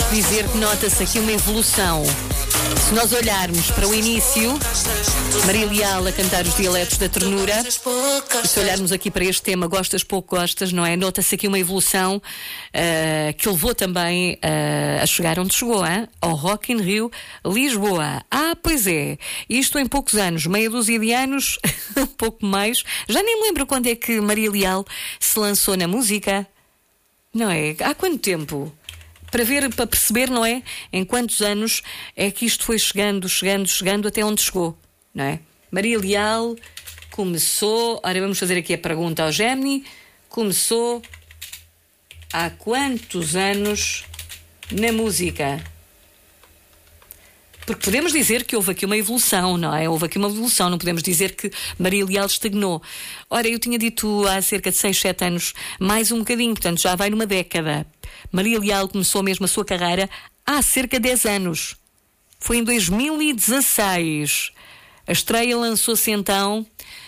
dizer que nota-se aqui uma evolução. Se nós olharmos para o início, Maria Leal a cantar os dialetos da ternura, e se olharmos aqui para este tema, gostas pouco gostas, não é? Nota-se aqui uma evolução que levou também a chegar onde chegou, hein? Ao Rock in Rio, Lisboa. Ah, pois é, isto em poucos anos, meia dúzia de anos, um pouco mais. Já nem me lembro quando é que Maria Leal se lançou na música, não é? Há quanto tempo? Para perceber, não é? Em quantos anos é que isto foi chegando até onde chegou, não é? Maria Leal começou... Ora, vamos fazer aqui a pergunta ao Gemini. Começou há quantos anos na música? Porque podemos dizer que houve aqui uma evolução, não é? Houve aqui uma evolução, não podemos dizer que Maria Leal estagnou. Ora, eu tinha dito há cerca de 6, 7 anos, mais um bocadinho, portanto já vai numa década. Maria Leal começou mesmo a sua carreira há cerca de 10 anos. Foi em 2016. A estreia lançou-se então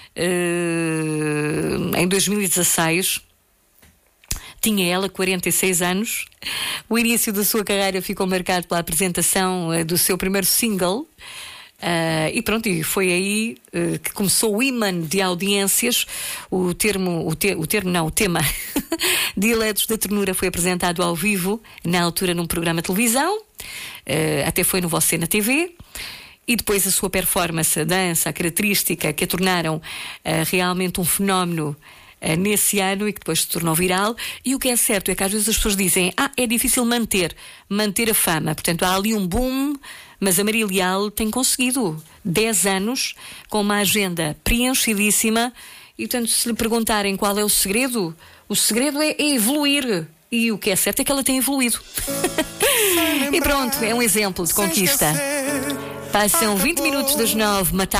em 2016. Tinha ela 46 anos. O início da sua carreira ficou marcado pela apresentação do seu primeiro single. E pronto, e foi aí que começou o imã de audiências. O tema Dialetos da Ternura foi apresentado ao vivo, na altura num programa de televisão, até foi no Você na TV. E depois a sua performance, a dança, a característica que a tornaram realmente um fenómeno nesse ano e que depois se tornou viral. E o que é certo é que às vezes as pessoas dizem é difícil manter a fama, portanto há ali um boom, mas a Maria Leal tem conseguido 10 anos com uma agenda preenchidíssima. E portanto, se lhe perguntarem qual é o segredo é evoluir. E o que é certo é que ela tem evoluído. E pronto, é um exemplo de conquista. Passam 20 minutos das 9, matar